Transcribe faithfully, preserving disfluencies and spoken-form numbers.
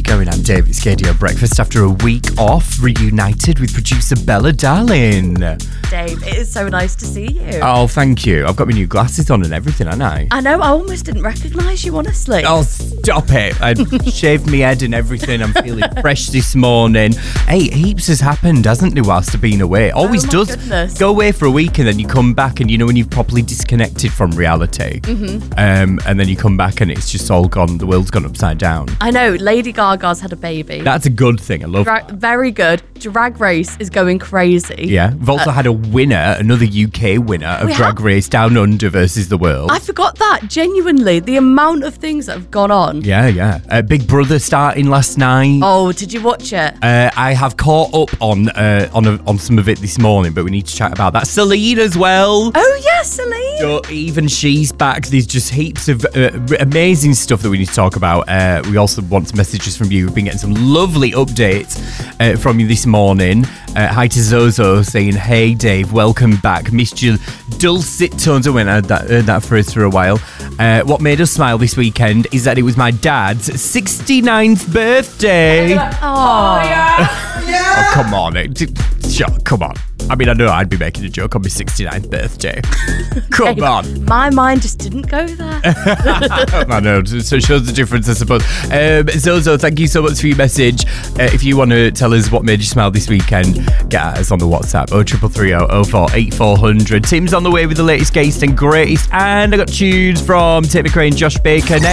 going? I'm David Scadio. Breakfast after a week off, reunited with producer Bella Darling. Dave, it is so nice to see you. Oh, thank you. I've got my new glasses on and everything, haven't I? I know, I almost didn't recognise you, honestly. Oh, stop it. I shaved my head and everything. I'm feeling fresh this morning. Hey, heaps has happened, hasn't there, whilst I've been away? Always oh my does. Goodness. Go away for a week and then you come back and you know when you've properly disconnected from reality. Mm-hmm. Um, and then you come back and it's just all gone, the world's gone upside down. I know, Lady Gaga's had a baby. That's a good thing. I love Dra- that. Very good. Drag Race is going crazy. Yeah. We've also uh, had a winner, another U K winner of Drag have? Race Down Under versus the world. I forgot that, genuinely. The amount of things that have gone on. Yeah, yeah. Uh, Big Brother starting last night. Oh, did you watch it? Uh, I have caught up on uh, on a, on some of it this morning, but we need to chat about that. Celine as well. Oh, yes, Celine. So even she's back. There's just heaps of uh, amazing stuff that we need to talk about. Uh, we also want some messages from you. We've been getting some lovely updates uh, from you this morning. Uh, hi to Zozo saying, hey Dave, welcome back. Missed your dulcet tones. I went heard that, heard that phrase for a while. Uh, what made us smile this weekend is that it was my dad's sixty-ninth birthday. Oh, yeah. yeah. Oh, come on. It, sure, come on. I mean, I know I'd be making a joke on my sixty-ninth birthday. Come hey, on. My mind just didn't go there. I know, so it shows the difference, I suppose. Um, Zozo, thank you so much for your message. Uh, if you want to tell us what made you smile this weekend, get at us on the WhatsApp, oh three three three oh oh four eight four hundred. Tim's on the way with the latest, greatest and greatest, and I got tunes from Tate McRae and Josh Baker next.